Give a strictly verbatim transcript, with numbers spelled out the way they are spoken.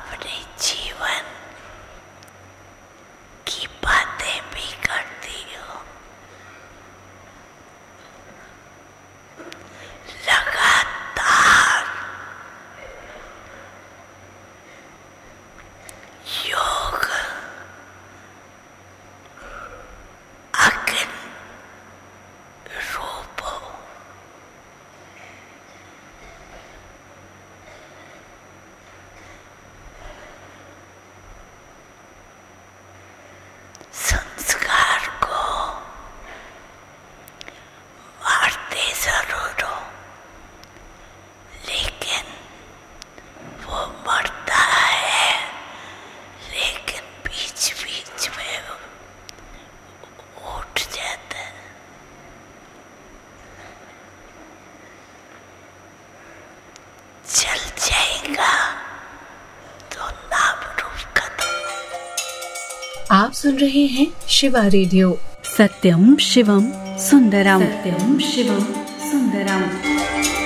अपने जीवन की बातें भी करती हो। लगातार योग अग्नि रूप संस्कार को मारते जरूर हो, लेकिन वो मरता है, लेकिन बीच बीच में उठ जाता है। चल जाएगा तो नाम रूप खत्म। आप सुन रहे हैं शिवा रेडियो। सत्यम शिवम सुंदरम। सत्यम शिवम सुंदरम।